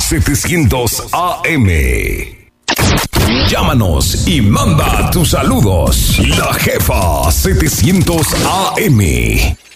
700 AM. Llámanos y manda tus saludos. La Jefa 700 AM.